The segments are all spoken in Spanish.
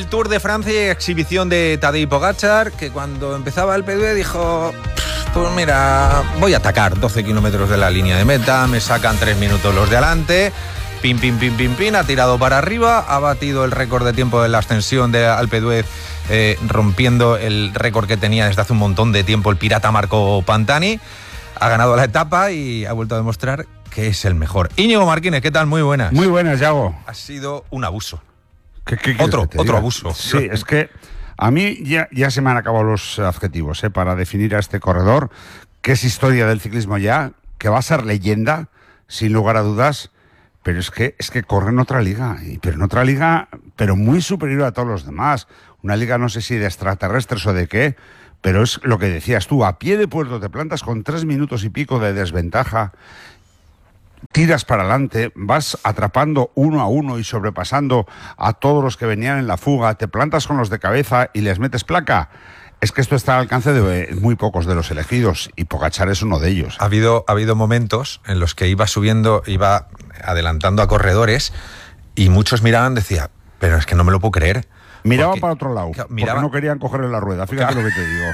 El Tour de Francia y exhibición de Tadej Pogačar, que cuando empezaba el Alpe d'Huez dijo: pues mira, voy a atacar 12 kilómetros de la línea de meta, me sacan 3 minutos los de adelante, pin, ha tirado para arriba, ha batido el récord de tiempo de la ascensión de Alpe d'Huez, rompiendo el récord que tenía desde hace un montón de tiempo el pirata Marco Pantani, ha ganado la etapa y ha vuelto a demostrar que es el mejor. Íñigo Martínez, ¿qué tal? Muy buenas. Muy buenas, Yago. Ha sido un abuso. ¿Qué otro abuso. Sí, es que a mí ya se me han acabado los adjetivos para definir a este corredor, que es historia del ciclismo ya, que va a ser leyenda, sin lugar a dudas, pero es que corre en otra liga, pero muy superior a todos los demás. Una liga, no sé si de extraterrestres o de qué, pero es lo que decías tú, a pie de puerto te plantas con 3 minutos y pico de desventaja, tiras para adelante, vas atrapando uno a uno y sobrepasando a todos los que venían en la fuga, te plantas con los de cabeza y les metes placa. Es que esto está al alcance de muy pocos de los elegidos y Pogačar es uno de ellos. Ha habido momentos en los que iba subiendo, iba adelantando a corredores y muchos miraban y decían: pero es que no me lo puedo creer. Miraba para otro lado, porque no querían cogerle la rueda, fíjate lo que te digo.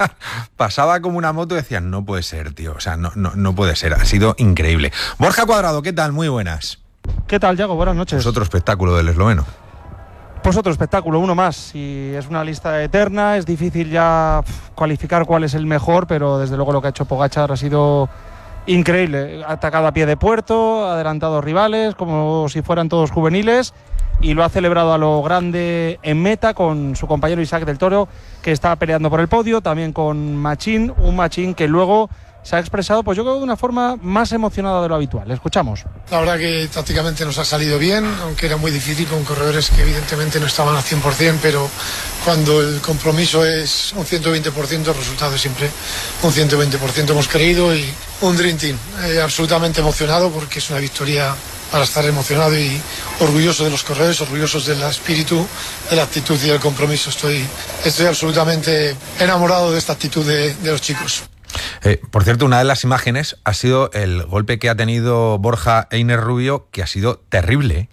Pasaba como una moto y decían: no puede ser, tío, o sea, no puede ser, ha sido increíble. Borja Cuadrado, ¿qué tal? Muy buenas. ¿Qué tal, Yago? Buenas noches. Es otro espectáculo del esloveno. Pues otro espectáculo, uno más, y es una lista eterna, es difícil ya cualificar cuál es el mejor, pero desde luego lo que ha hecho Pogačar ha sido increíble. Ha atacado a pie de puerto, ha adelantado rivales como si fueran todos juveniles, y lo ha celebrado a lo grande en meta con su compañero Isaac del Toro, que está peleando por el podio, también con Machín, un Machín que luego se ha expresado, pues yo creo, de una forma más emocionada de lo habitual. Escuchamos. La verdad que tácticamente nos ha salido bien, aunque era muy difícil con corredores que evidentemente no estaban al 100%, pero cuando el compromiso es un 120%, el resultado es siempre un 120%. Hemos creído y un Dream Team, absolutamente emocionado, porque es una victoria para estar emocionado y orgulloso de los corredores, orgullosos del espíritu, de la actitud y del compromiso. Estoy absolutamente enamorado de esta actitud de los chicos. Por cierto, una de las imágenes ha sido el golpe que ha tenido Borja Einer Rubio, que ha sido terrible.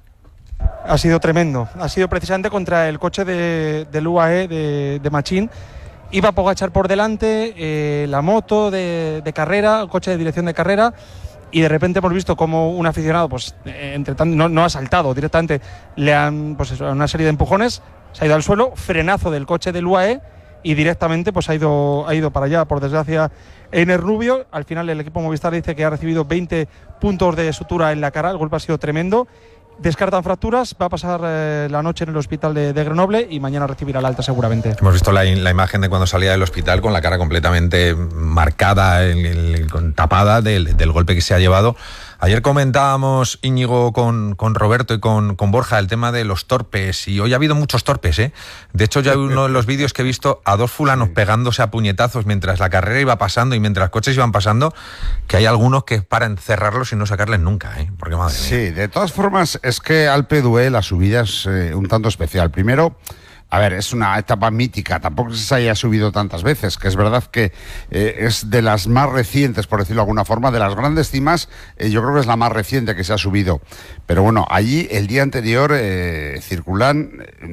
Ha sido tremendo. Ha sido precisamente contra el coche del UAE de Machín. Iba Pogačar por delante, la moto de carrera, el coche de dirección de carrera, y de repente hemos visto como un aficionado, pues entre tanto, no ha saltado directamente, le han, pues eso, una serie de empujones, se ha ido al suelo, frenazo del coche del UAE, y directamente pues ha ido para allá, por desgracia, Einer Rubio. Al final el equipo Movistar dice que ha recibido 20 puntos de sutura en la cara, el golpe ha sido tremendo. Descartan fracturas, va a pasar la noche en el hospital de Grenoble y mañana recibirá la alta seguramente. Hemos visto la imagen de cuando salía del hospital con la cara completamente marcada, tapada del golpe que se ha llevado. Ayer comentábamos, Íñigo, con Roberto y con Borja, el tema de los torpes, y hoy ha habido muchos torpes, ¿eh? De hecho, ya hay uno de los vídeos que he visto a dos fulanos pegándose a puñetazos mientras la carrera iba pasando y mientras los coches iban pasando, que hay algunos que para encerrarlos y no sacarles nunca, ¿eh? Porque madre mía. Sí, de todas formas, es que Alpe d'Huez la subida es un tanto especial. Primero, a ver, es una etapa mítica, tampoco se haya subido tantas veces, que es verdad que es de las más recientes, por decirlo de alguna forma, de las grandes cimas, yo creo que es la más reciente que se ha subido. Pero bueno, allí el día anterior circulan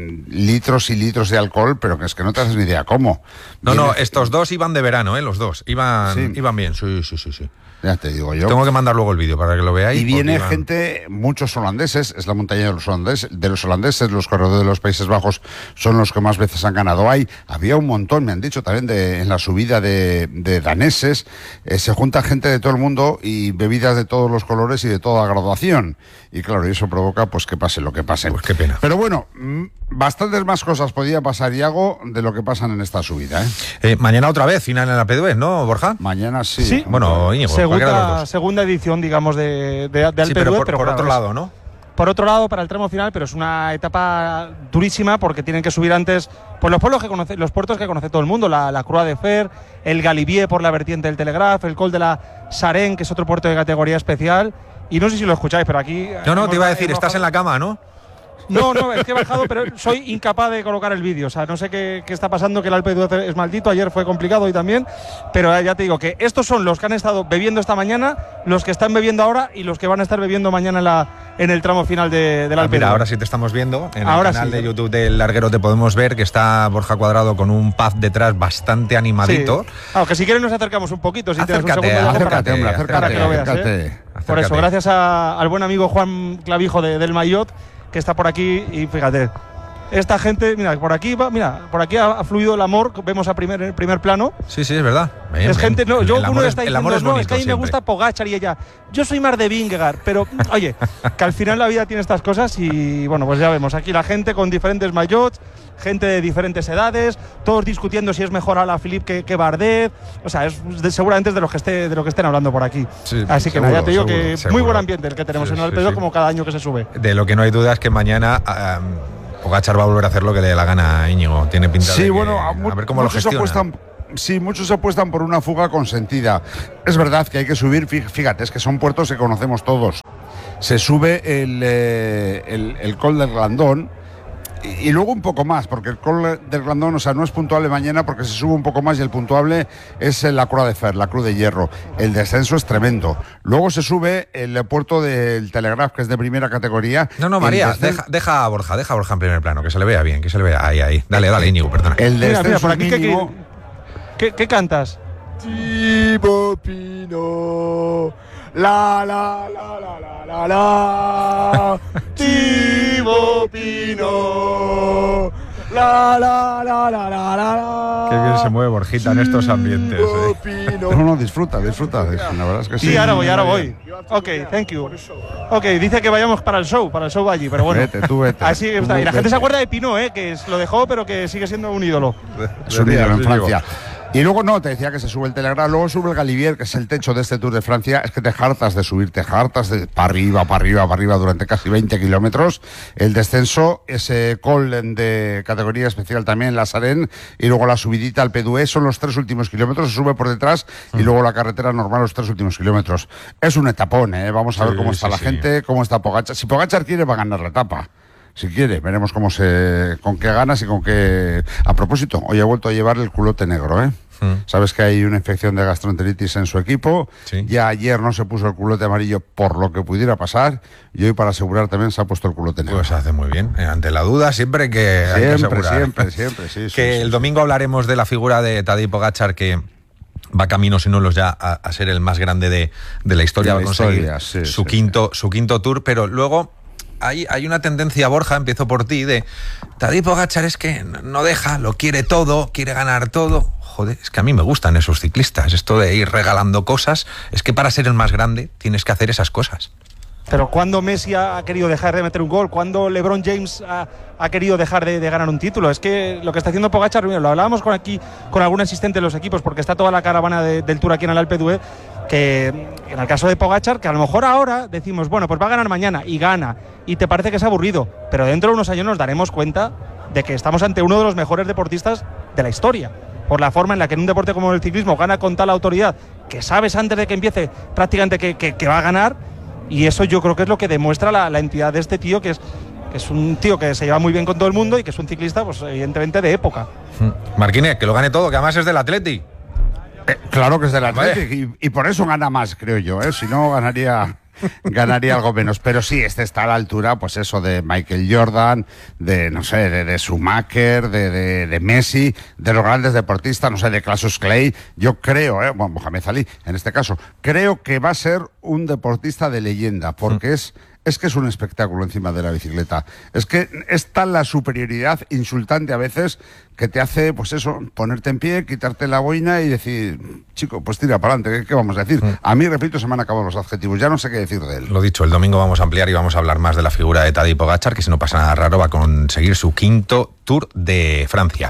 litros y litros de alcohol, pero que es que no te haces ni idea cómo. No, estos dos iban de verano, los dos, iban bien, sí. Ya te digo yo. Tengo que mandar luego el vídeo para que lo veáis. Y viene gente, muchos holandeses, es la montaña de los holandeses, los corredores de los Países Bajos son los que más veces han ganado ahí. Había un montón, me han dicho también, en la subida de daneses. Se junta gente de todo el mundo y bebidas de todos los colores y de toda graduación. Y claro, eso provoca pues que pase lo que pase. Pues qué pena. Pero bueno, bastantes más cosas podía pasar, Iago, de lo que pasan en esta subida, mañana otra vez, final en el Alpe d'Huez, ¿no, Borja? Mañana sí. Sí. Bueno, Íñigo, segunda edición, digamos, de Alpe d'Huez. Pero por otro lado, ¿no? Por otro lado, para el tramo final, pero es una etapa durísima porque tienen que subir antes pues los puertos que conoce todo el mundo, la Croix de Fer, el Galibier por la vertiente del Telegraph, el Col de la Sarenne, que es otro puerto de categoría especial. Y no sé si lo escucháis, pero aquí... No, te iba a decir, estás en la cama, ¿no? No, es que he bajado, pero soy incapaz de colocar el vídeo. O sea, no sé qué está pasando, que el Alpe d'Huez es maldito. Ayer fue complicado, hoy también. Pero ya te digo que estos son los que han estado bebiendo esta mañana, los que están bebiendo ahora y los que van a estar bebiendo mañana en el tramo final del Alpe d'Huez. Mira, ahora sí te estamos viendo. En ahora el canal sí, de YouTube del Larguero te podemos ver que está Borja Cuadrado con un pub detrás bastante animadito. Sí. Claro, que si quieres nos acercamos un poquito. Si tienes un segundo, acércate, para que lo veas. Por eso, gracias al buen amigo Juan Clavijo del Maillot, que está por aquí. Y fíjate, esta gente, mira, por aquí ha fluido el amor. Vemos en el primer plano. Sí, es verdad. Bien, es gente, no, yo uno está diciendo, bonito, es que a mí me gusta Pogačar y ella. Yo soy más de Vingegaard, pero oye, que al final la vida tiene estas cosas y bueno, pues ya vemos aquí la gente con diferentes maillots, gente de diferentes edades, todos discutiendo si es mejor Alaphilippe que Bardet. O sea, seguramente es de lo que estén hablando por aquí. Sí, así que seguro, ya te digo seguro, que seguro. muy buen ambiente el que tenemos en el Alpe d'Huez, como cada año que se sube. De lo que no hay duda es que mañana Pogačar va a volver a hacer lo que le dé la gana a Íñigo. Tiene pinta de a ver cómo lo gestiona. Muchos apuestan por una fuga consentida. Es verdad que hay que subir, fíjate, es que son puertos que conocemos todos. Se sube el Col del Glandón y luego un poco más, porque el Col del Glandón, o sea, no es puntuable mañana porque se sube un poco más y el puntuable es la Croix de Fer, la Cruz de Hierro. El descenso es tremendo. Luego se sube el puerto del Telegraph, que es de primera categoría. No, María, deja a Borja en primer plano, que se le vea bien, que se le vea. Ahí. Dale, Íñigo, perdona. El descenso mira, por aquí mínimo. ¿Qué cantas? Thibaut Pinot, la Thibaut Pinot, la. Qué bien se mueve Borjita en estos ambientes. No, disfruta. La verdad es que sí. Sí, ahora voy. Ok, thank you. Ok, dice que vayamos para el show va allí, pero bueno. Vete. Así está. Y la gente se acuerda de Pinot, que lo dejó, pero que sigue siendo un ídolo. Es un ídolo en Francia. Y luego te decía que se sube el Telegraph, luego sube el Galibier, que es el techo de este Tour de Francia. Es que te hartas de subir, para arriba durante casi 20 kilómetros. El descenso, ese col de categoría especial también, la Sarenne, y luego la subidita al Alpe d'Huez, son los 3 últimos kilómetros, se sube por detrás y luego la carretera normal los 3 últimos kilómetros. Es un etapón, vamos a ver cómo está la gente, cómo está Pogačar. Si Pogačar quiere, va a ganar la etapa. Si quiere, veremos con qué ganas y con qué. A propósito, hoy he vuelto a llevar el culote negro, Sabes que hay una infección de gastroenteritis en su equipo. Sí. Ya ayer no se puso el culote amarillo por lo que pudiera pasar. Y hoy, para asegurar, también se ha puesto el culote negro. Pues hace muy bien. Ante la duda, siempre hay que asegurar. Siempre, sí. El domingo hablaremos de la figura de Tadej Pogačar, que va camino, sin nulos, ya a ser el más grande de la historia. Va a conseguir su quinto tour, pero luego hay una tendencia, Borja, empiezo por ti, de Tadej Pogačar es que no deja, lo quiere todo, quiere ganar todo. Joder, es que a mí me gustan esos ciclistas, esto de ir regalando cosas. Es que para ser el más grande tienes que hacer esas cosas. Pero ¿cuándo Messi ha querido dejar de meter un gol? ¿Cuándo LeBron James ha querido dejar de ganar un título? Es que lo que está haciendo Pogačar, lo hablábamos con algún asistente de los equipos, porque está toda la caravana del Tour aquí en el Alpe d'Huez, que en el caso de Pogačar, que a lo mejor ahora decimos, bueno, pues va a ganar mañana, y gana, y te parece que es aburrido, pero dentro de unos años nos daremos cuenta de que estamos ante uno de los mejores deportistas de la historia, por la forma en la que en un deporte como el ciclismo gana con tal autoridad, que sabes antes de que empiece prácticamente que va a ganar. Y eso yo creo que es lo que demuestra la entidad de este tío, que es un tío que se lleva muy bien con todo el mundo y que es un ciclista, pues evidentemente, de época. Marquínez, que lo gane todo, que además es del Atleti. Claro que es del Atleti, y por eso gana más, creo yo, si no ganaría algo menos. Pero sí, está a la altura, pues eso, de Michael Jordan, de Schumacher, de Messi, de los grandes deportistas, de Cassius Clay. Yo creo, Mohamed Ali, en este caso, creo que va a ser un deportista de leyenda, porque es que es un espectáculo encima de la bicicleta. Es que es tal la superioridad insultante a veces que te hace, pues eso, ponerte en pie, quitarte la boina y decir, chico, pues tira para adelante, ¿qué vamos a decir? A mí, repito, se me han acabado los adjetivos, ya no sé qué decir de él. Lo dicho, el domingo vamos a ampliar y vamos a hablar más de la figura de Tadej Pogačar, que si no pasa nada raro va a conseguir su quinto Tour de Francia.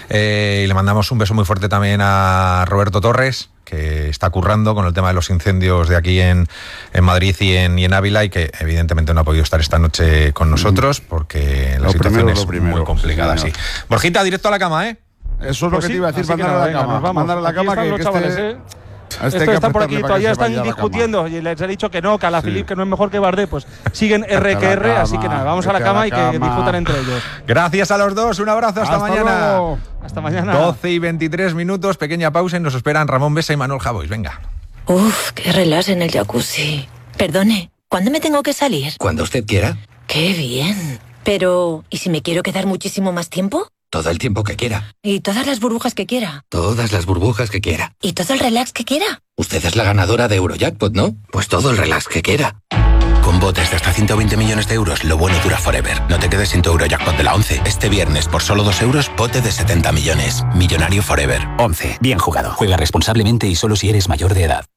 Y le mandamos un beso muy fuerte también a Roberto Torres, que está currando con el tema de los incendios de aquí en Madrid y en Ávila, y que evidentemente no ha podido estar esta noche con nosotros porque la situación es muy complicada. Sí. Borjita, directo a la cama, Eso es lo que te iba a decir, mandar a la cama. Mandar a la cama, que Este Esto hay que está por aquí, apretarle para que todavía se están vaya a la discutiendo y les he dicho que no, que a la Sí. Philippe que no es mejor que Bardet, pues siguen R que Vete a la R, así cama, que nada, vamos a la vete a cama la y que cama. disfrutan entre ellos. Gracias a los dos, un abrazo, hasta mañana. luego. Hasta mañana. 12 y 23 minutos, pequeña pausa y nos esperan Ramón Besa y Manuel Javois. Venga. Uf, qué relax en el jacuzzi. Perdone, ¿cuándo me tengo que salir? Cuando usted quiera, Qué bien. Pero, ¿y si me quiero quedar muchísimo más tiempo? todo el tiempo que quiera, ¿Y todas las burbujas que quiera? todas las burbujas que quiera. ¿Y todo el relax que quiera? Usted es la ganadora de Eurojackpot, ¿no? Pues todo el relax que quiera. Con botes de hasta 120 millones de euros, lo bueno dura forever. No te quedes sin tu Eurojackpot de la 11. Este viernes, por solo 2 euros, bote de 70 millones. Millonario forever. 11. Bien jugado. Juega responsablemente y solo si eres mayor de edad.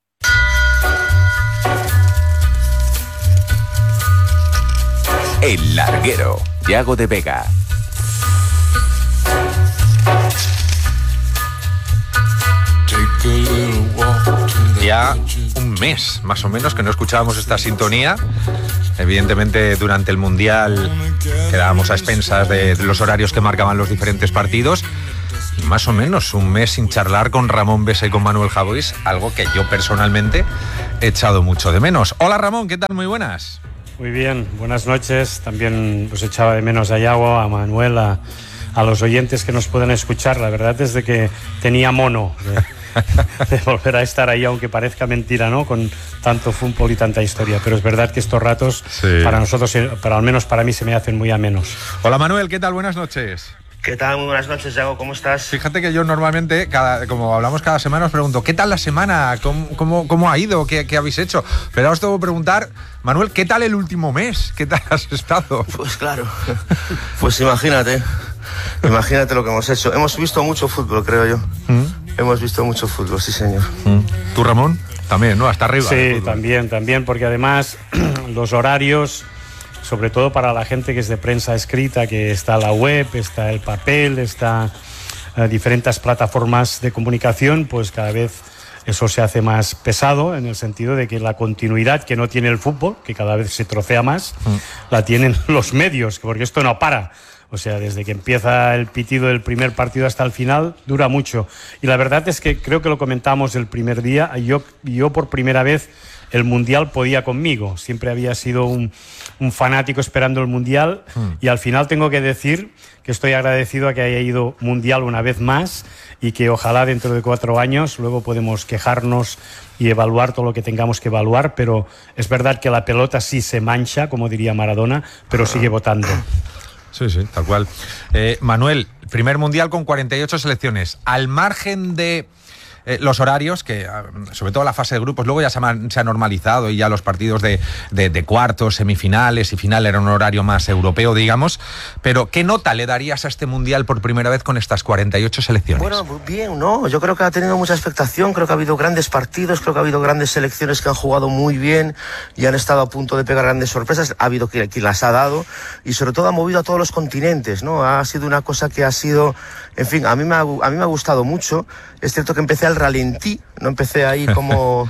El Larguero, Yago de Vega. Ya un mes, más o menos, que no escuchábamos esta sintonía. Evidentemente, durante el Mundial quedábamos a expensas de los horarios que marcaban los diferentes partidos. Y más o menos un mes sin charlar con Ramón Besa y con Manuel Javois, algo que yo personalmente he echado mucho de menos. Hola Ramón, ¿qué tal? Muy buenas. Muy bien, buenas noches. También os echaba de menos a Yago, a Manuel, a los oyentes que nos pueden escuchar. La verdad es de que tenía mono de volver a estar ahí, aunque parezca mentira, ¿no? Con tanto fútbol y tanta historia. Pero es verdad que estos ratos, Sí. para nosotros, para al menos para mí, se me hacen muy amenos. Hola Manuel, ¿qué tal? Buenas noches. ¿Qué tal? Muy buenas noches, Yago, ¿cómo estás? Fíjate que yo normalmente, como hablamos cada semana, os pregunto, ¿qué tal la semana? ¿Cómo ha ido? ¿Qué habéis hecho? Pero ahora os tengo que preguntar, Manuel, ¿qué tal el último mes? ¿Qué tal has estado? Pues claro, pues imagínate lo que hemos hecho. Hemos visto mucho fútbol, creo yo. Hemos visto mucho fútbol, sí señor. ¿Tú, Ramón? También, ¿no? Hasta arriba. Sí, también, porque además los horarios, sobre todo para la gente que es de prensa escrita, que está la web, está el papel, está diferentes plataformas de comunicación, pues cada vez eso se hace más pesado, en el sentido de que la continuidad que no tiene el fútbol, que cada vez se trocea más, la tienen los medios, porque esto no para. O sea, desde que empieza el pitido del primer partido hasta el final, dura mucho. Y la verdad es que creo que lo comentamos el primer día, yo por primera vez el Mundial podía conmigo. Siempre había sido un fanático esperando el Mundial y al final tengo que decir que estoy agradecido a que haya ido Mundial una vez más y que ojalá dentro de 4 años luego podemos quejarnos y evaluar todo lo que tengamos que evaluar, pero es verdad que la pelota sí se mancha, como diría Maradona, pero sigue votando. Sí, tal cual. Manuel, primer Mundial con 48 selecciones. Al margen de los horarios, que sobre todo la fase de grupos, luego ya se ha normalizado y ya los partidos de cuartos, semifinales y final era un horario más europeo, digamos. Pero, ¿qué nota le darías a este Mundial por primera vez con estas 48 selecciones? Bueno, bien, ¿no? Yo creo que ha tenido mucha expectación, creo que ha habido grandes partidos, creo que ha habido grandes selecciones que han jugado muy bien y han estado a punto de pegar grandes sorpresas. Ha habido quien las ha dado y sobre todo ha movido a todos los continentes, ¿no? Ha sido una cosa que ha sido, en fin, a mí me ha gustado mucho. Es cierto que empecé al ralentí, no empecé ahí como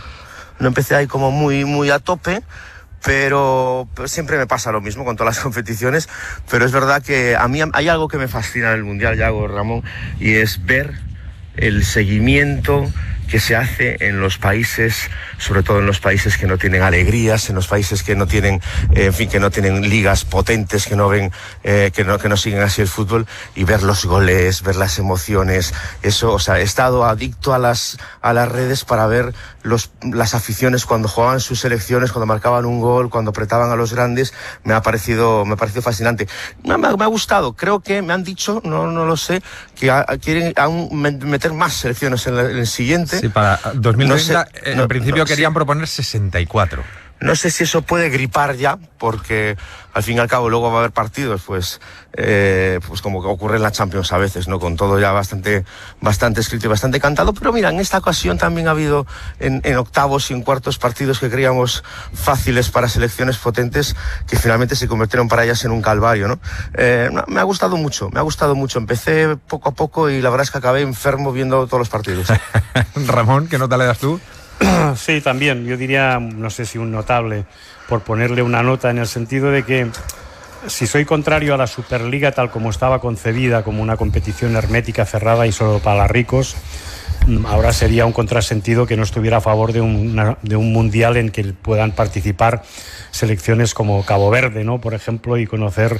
muy a tope, pero siempre me pasa lo mismo con todas las competiciones. Pero es verdad que a mí hay algo que me fascina en el Mundial, Yago, Ramón, y es ver el seguimiento que se hace en los países, sobre todo en los países que no tienen alegrías, en los países que no tienen, que no tienen ligas potentes, que no ven, que no siguen así el fútbol, y ver los goles, ver las emociones. Eso, o sea, he estado adicto a las redes para ver las aficiones cuando jugaban sus selecciones, cuando marcaban un gol, cuando apretaban a los grandes. Me ha parecido fascinante. Me ha gustado. Creo que me han dicho, no lo sé, que quieren aún meter más selecciones en el siguiente. Sí, para 2030 en principio querían proponer 64. No sé si eso puede gripar ya, porque al fin y al cabo luego va a haber partidos, pues como que ocurre en la Champions a veces, ¿no? Con todo ya bastante escrito y bastante cantado. Pero mira, en esta ocasión también ha habido en octavos y en cuartos partidos que creíamos fáciles para selecciones potentes, que finalmente se convirtieron para ellas en un calvario, ¿no? Me ha gustado mucho. Empecé poco a poco y la verdad es que acabé enfermo viendo todos los partidos. Ramón, ¿qué nota le das tú? Sí, también. Yo diría, no sé si un notable, por ponerle una nota en el sentido de que si soy contrario a la Superliga tal como estaba concebida, como una competición hermética, cerrada y solo para ricos, ahora sería un contrasentido que no estuviera a favor de un mundial en que puedan participar selecciones como Cabo Verde, ¿no? Por ejemplo, y conocer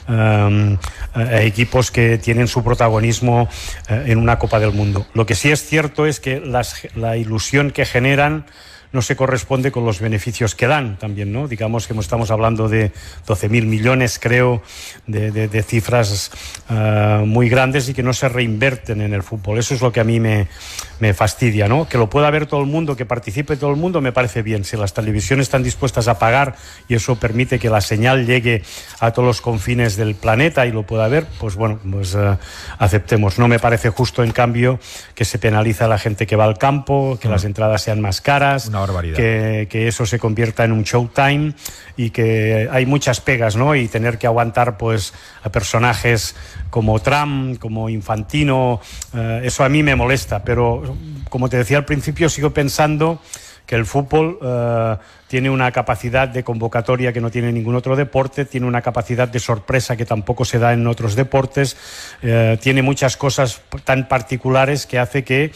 equipos que tienen su protagonismo en una Copa del Mundo. Lo que sí es cierto es que la ilusión que generan no se corresponde con los beneficios que dan también, ¿no? Digamos que estamos hablando de 12.000 millones, creo, de cifras muy grandes y que no se reinvierten en el fútbol. Eso es lo que a mí me fastidia, ¿no? Que lo pueda ver todo el mundo, que participe todo el mundo, me parece bien. Si las televisiones están dispuestas a pagar y eso permite que la señal llegue a todos los confines del planeta y lo pueda ver, pues bueno, pues aceptemos. No me parece justo, en cambio, que se penaliza a la gente que va al campo, que las entradas sean más caras. Una barbaridad. Que eso se convierta en un showtime y que hay muchas pegas, ¿no? Y tener que aguantar pues a personajes como Trump, como Infantino, eso a mí me molesta, pero como te decía al principio, sigo pensando que el fútbol tiene una capacidad de convocatoria que no tiene ningún otro deporte, tiene una capacidad de sorpresa que tampoco se da en otros deportes, tiene muchas cosas tan particulares que hace que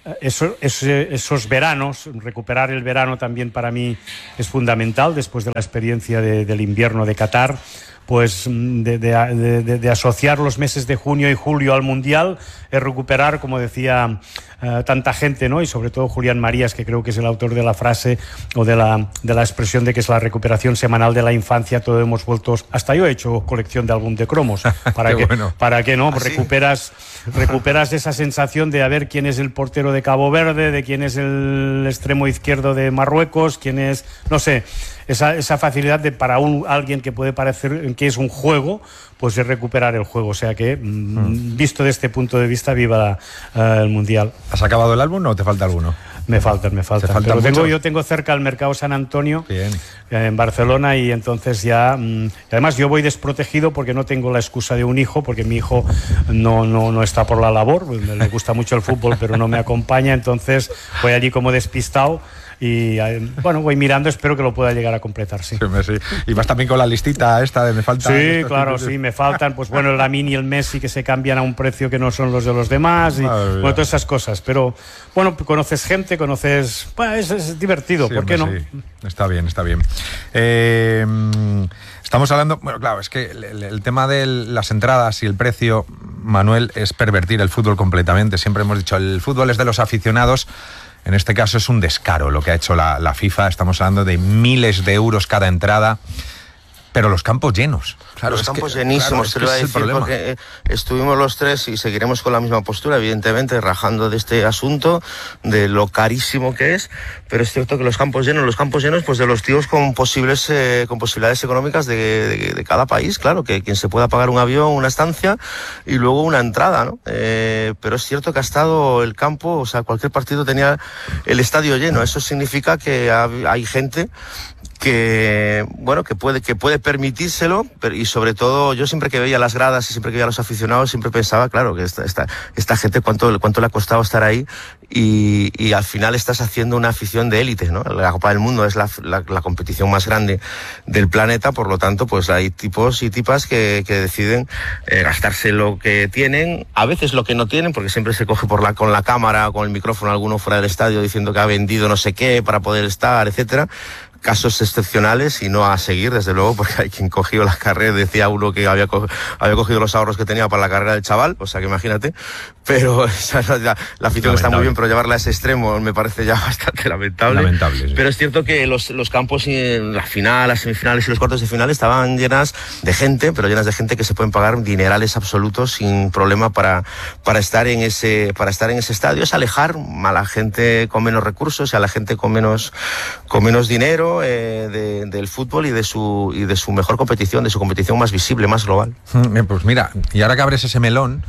esos veranos, recuperar el verano también para mí es fundamental después de la experiencia del invierno de Qatar, pues de asociar los meses de junio y julio al Mundial, es recuperar, como decía tanta gente, ¿no? Y sobre todo Julián Marías, que creo que es el autor de la frase o de la expresión de que es la recuperación semanal de la infancia. Todos hemos vuelto, hasta yo he hecho colección de álbum de cromos, para que no, recuperas esa sensación de a ver quién es el portero de Cabo Verde, de quién es el extremo izquierdo de Marruecos, quién es, no sé, esa facilidad de para alguien que puede parecer que es un juego, pues es recuperar el juego. O sea que, visto desde este punto de vista, viva el Mundial. ¿Has acabado el álbum o te falta alguno? Me faltan. Pero yo tengo cerca el Mercado San Antonio, en Barcelona, y entonces ya... además yo voy desprotegido porque no tengo la excusa de un hijo, porque mi hijo no está por la labor, le gusta mucho el fútbol pero no me acompaña, entonces voy allí como despistado. Y bueno, voy mirando, espero que lo pueda llegar a completar, sí. Y vas también con la listita esta de me faltan. Sí, claro, sí, me faltan, pues bueno, el Lamine y el Messi que se cambian a un precio que no son los de los demás, y bueno, todas esas cosas. Pero bueno, conoces gente, es divertido, ¿por qué no? Sí. Está bien. Estamos hablando, bueno, claro, es que el tema de las entradas y el precio, Manuel, es pervertir el fútbol completamente. Siempre hemos dicho, el fútbol es de los aficionados. En este caso es un descaro lo que ha hecho la FIFA. Estamos hablando de miles de euros cada entrada, pero los campos llenos. Claro, los campos llenísimos, te lo iba a decir, porque estuvimos los tres y seguiremos con la misma postura, evidentemente, rajando de este asunto, de lo carísimo que es, pero es cierto que los campos llenos, pues de los tíos con posibilidades económicas de cada país, claro, que quien se pueda pagar un avión, una estancia y luego una entrada, ¿no? Pero es cierto que ha estado el campo, o sea, cualquier partido tenía el estadio lleno. Eso significa que hay gente que puede permitírselo, y sobre todo yo siempre que veía las gradas y siempre que veía a los aficionados siempre pensaba, claro, que esta gente cuánto le ha costado estar ahí, y al final estás haciendo una afición de élite, ¿no? La Copa del Mundo es la competición más grande del planeta, por lo tanto pues hay tipos y tipas que deciden gastarse lo que tienen, a veces lo que no tienen, porque siempre se coge con la cámara o con el micrófono alguno fuera del estadio diciendo que ha vendido no sé qué para poder estar, etcétera. Casos excepcionales y no a seguir, desde luego, porque hay quien cogió la carrera, decía uno que había cogido los ahorros que tenía para la carrera del chaval, o sea que imagínate, pero la afición está muy bien, pero llevarla a ese extremo me parece ya bastante lamentable. Sí. Pero es cierto que los campos, la final, las semifinales y los cuartos de final estaban llenas de gente, pero llenas de gente que se pueden pagar dinerales absolutos sin problema para estar en ese estadio. Es alejar a la gente con menos recursos y a la gente con menos dinero del fútbol y de su mejor competición, de su competición más visible, más global. Pues mira, y ahora que abres ese melón,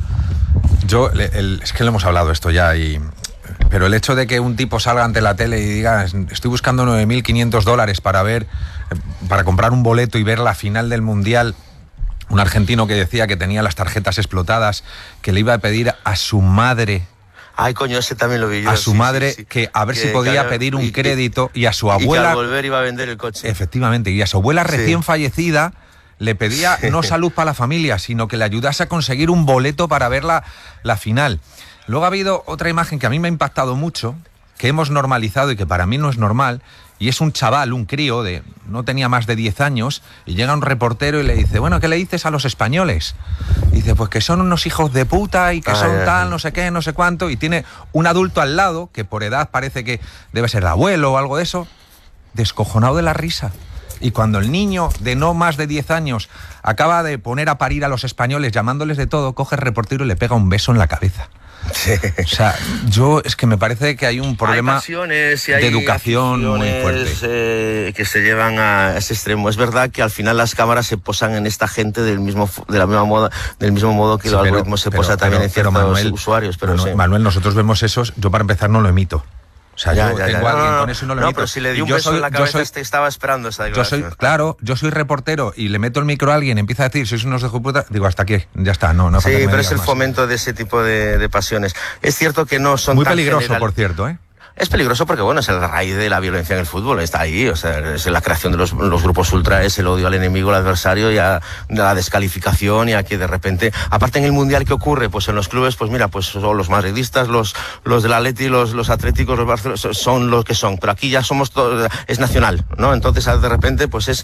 es que lo hemos hablado esto ya, pero el hecho de que un tipo salga ante la tele y diga estoy buscando $9.500 para comprar un boleto y ver la final del Mundial, un argentino que decía que tenía las tarjetas explotadas, que le iba a pedir a su madre... Ay, coño, ese también lo vi yo. A su madre, que a ver si podía pedir un crédito, y a su abuela... Y que al volver iba a vender el coche. Efectivamente, y a su abuela recién fallecida le pedía no salud para la familia, sino que le ayudase a conseguir un boleto para ver la final. Luego ha habido otra imagen que a mí me ha impactado mucho, que hemos normalizado y que para mí no es normal, y es un chaval, un crío, no tenía más de 10 años, y llega un reportero y le dice, bueno, ¿qué le dices a los españoles? Y dice, pues que son unos hijos de puta y que son tal, no sé qué, no sé cuánto, y tiene un adulto al lado, que por edad parece que debe ser abuelo o algo de eso, descojonado de la risa. Y cuando el niño de no más de 10 años acaba de poner a parir a los españoles llamándoles de todo, coge el reportero y le pega un beso en la cabeza. Sí. O sea, es que me parece que hay un problema de educación muy fuerte. Que se llevan a ese extremo. Es verdad que al final las cámaras se posan en esta gente del mismo modo que los algoritmos se posan también en ciertos usuarios. Pero Manuel, nosotros vemos esos, yo para empezar no lo emito. O sea, yo tengo a alguien con eso y no lo emito. Pero si le di un beso en la cabeza, estaba esperando esa declaración. Yo soy reportero y le meto el micro a alguien y empieza a decir, sois unos de puta, digo, hasta aquí, ya está, no. Sí, pero es el fomento de ese tipo de pasiones. Es cierto que no son muy peligroso, por cierto, ¿eh? Es peligroso porque, bueno, es la raíz de la violencia en el fútbol, está ahí, o sea, es la creación de los grupos ultra, es el odio al enemigo, al adversario, y a la descalificación, y a que de repente, aparte en el Mundial, ¿qué ocurre? Pues en los clubes, pues mira, pues son los madridistas, los del Atleti, los atléticos, los Barcelona, son los que son, pero aquí ya somos todos, es nacional, ¿no? Entonces, de repente, pues es